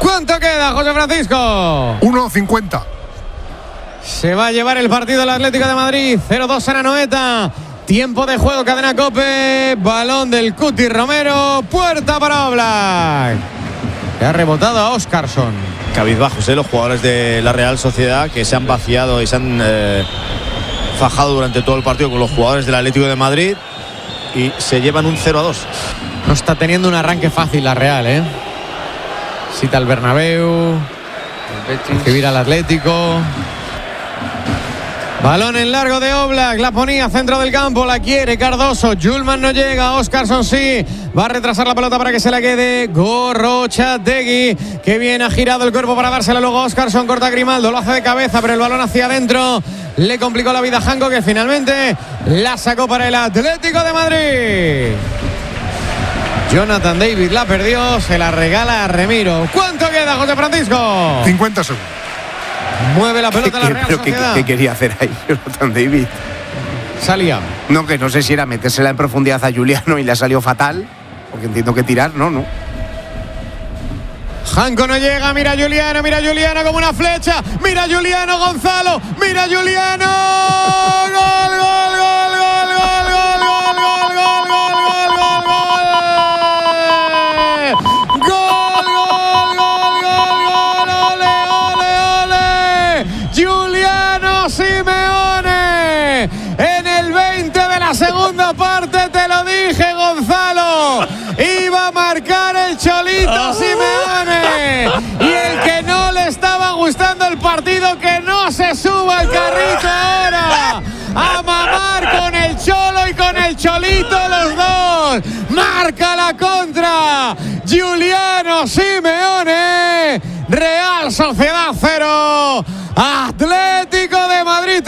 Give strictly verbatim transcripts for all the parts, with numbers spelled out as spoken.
¿Cuánto queda, José Francisco? uno cincuenta. Se va a llevar el partido el Atlético de Madrid. cero dos en Anoeta. Tiempo de juego, cadena COPE. Balón del Cuti Romero. Puerta para Oblak. Que ha rebotado a Óscarson. Cabizbajos, ¿eh? Los jugadores de la Real Sociedad que se han vaciado y se han eh, fajado durante todo el partido con los jugadores del Atlético de Madrid. Y se llevan un cero a dos. No está teniendo un arranque fácil la Real, ¿eh? Cita al Bernabéu. Recibir al Atlético. Balón en largo de Oblak, la ponía centro del campo, la quiere Cardoso, Yulman no llega, Óscarson sí, va a retrasar la pelota para que se la quede Gorrotxategi, que bien ha girado el cuerpo para dársela luego a Óscarson, corta Grimaldo, lo hace de cabeza, pero el balón hacia adentro, le complicó la vida a Janko, que finalmente la sacó para el Atlético de Madrid. Jonathan David la perdió, se la regala a Remiro. ¿Cuánto queda, José Francisco? cincuenta segundos. Mueve la pelota la Real ¿Pero Sociedad. qué, qué quería hacer ahí Jonathan David? Salía. No, que no sé si era metérsela en profundidad a Juliano y le ha salido fatal, porque entiendo que tirar, no, no. Janko no llega, mira Juliano, mira Juliano como una flecha, mira Juliano Gonzalo, mira Juliano, gol, gol, gol, gol, gol, gol, gol, gol, gol, gol, gol, gol. Simeone en el veinte de la segunda parte, te lo dije, Gonzalo, iba a marcar el Cholito Simeone, y el que no le estaba gustando el partido, que no se suba al carrito ahora a mamar con el Cholo y con el Cholito los dos. Marca la contra Giuliano Simeone. Real Sociedad cero, Atlético de Madrid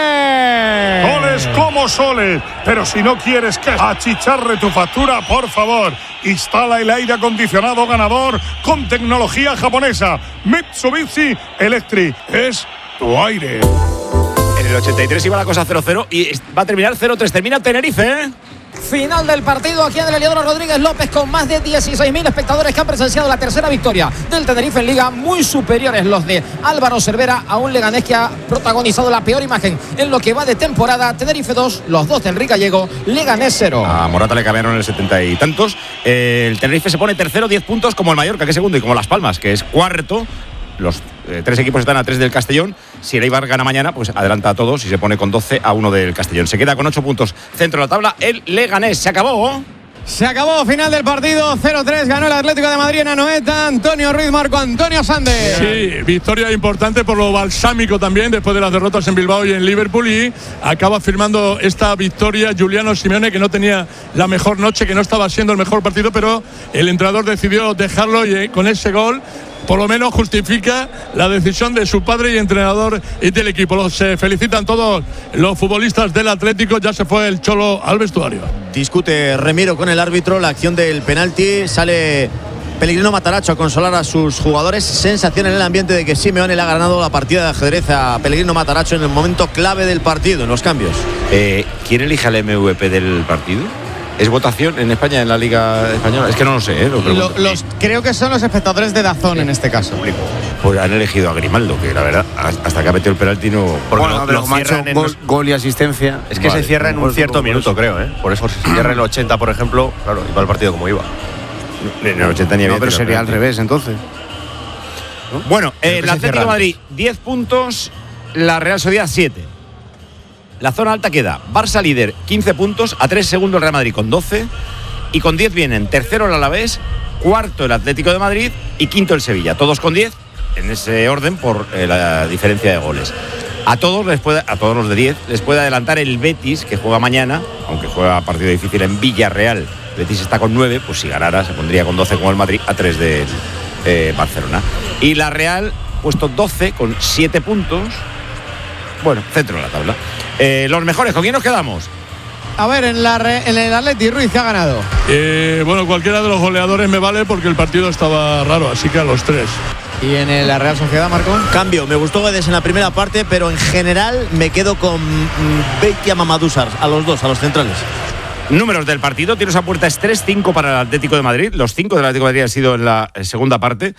tres. Goles como soles, pero si no quieres que achicharre tu factura, por favor, instala el aire acondicionado ganador con tecnología japonesa. Mitsubishi Electric es tu aire. En el ochenta y tres iba la cosa cero cero y va a terminar cero tres. Termina Tenerife, ¿eh? Final del partido aquí en el Heliodoro Rodríguez López, con más de dieciséis mil espectadores que han presenciado la tercera victoria del Tenerife en Liga, muy superiores los de Álvaro Cervera a un Leganés que ha protagonizado la peor imagen en lo que va de temporada. Tenerife dos, los dos de Enrique Gallego, Leganés cero. A Morata le cambiaron el setenta y tantos. Eh, el Tenerife se pone tercero, diez puntos, como el Mallorca, que es segundo, y como Las Palmas, que es cuarto. Los eh, tres equipos están a tres del Castellón. Si el Eibar gana mañana, pues adelanta a todos y se pone con doce a uno del Castellón. Se queda con ocho puntos centro de la tabla el Leganés. Se acabó. Se acabó, final del partido, cero tres, ganó el Atlético de Madrid en Anoeta. Antonio Ruiz, Marco Antonio Sande. Sí, victoria importante por lo balsámico también, después de las derrotas en Bilbao y en Liverpool, y acaba firmando esta victoria Giuliano Simeone, que no tenía la mejor noche, que no estaba siendo el mejor partido, pero el entrenador decidió dejarlo, y con ese gol por lo menos justifica la decisión de su padre y entrenador y del equipo. Los se felicitan todos los futbolistas del Atlético. Ya se fue el Cholo al vestuario. Discute Remiro con el árbitro la acción del penalti. Sale Pellegrino Matarazzo a consolar a sus jugadores. Sensación en el ambiente de que Simeone le ha ganado la partida de ajedrez a Pellegrino Matarazzo en el momento clave del partido, en los cambios. Eh, ¿Quién elige al M V P del partido? ¿Es votación en España, en la Liga Española? Es que no lo sé, ¿eh? Lo Lo, los, creo que son los espectadores de Dazón, sí, en este caso. Pues han elegido a Grimaldo, que la verdad, hasta que ha metido el penalti no... Porque bueno, lo, lo cierran en gol, los... gol y asistencia. Es que vale, se cierra en un cierto minuto, creo, ¿eh? Por eso, si se cierra en el ochenta, por ejemplo, claro, iba el partido como iba. En el ochenta ni había... No, pero sería al revés, entonces. ¿No? Bueno, eh, el Atlético de Madrid, diez puntos, la Real Sociedad, siete. La zona alta queda Barça líder, quince puntos, a tres segundos el Real Madrid con doce, y con diez vienen tercero el Alavés, cuarto el Atlético de Madrid y quinto el Sevilla, todos con diez, en ese orden por eh, la diferencia de goles. A todos les puede, a todos los de diez les puede adelantar el Betis, que juega mañana, aunque juega partido difícil en Villarreal. El Betis está con nueve, pues si ganara se pondría con doce como el Madrid, a tres de eh, Barcelona. Y la Real, puesto doce con siete puntos. Bueno, centro de la tabla. Eh, los mejores, ¿con quién nos quedamos? A ver, en, la re, en el Atleti, Ruiz, que ha ganado. Eh, bueno, cualquiera de los goleadores me vale, porque el partido estaba raro, así que a los tres. ¿Y en la Real Sociedad, Marco? Cambio, me gustó Guedes en la primera parte, pero en general me quedo con Beitia Mamadou Sarr, a los dos, a los centrales. Números del partido, tiros a puerta es tres cinco para el Atlético de Madrid. Los cinco del Atlético de Madrid han sido en la segunda parte.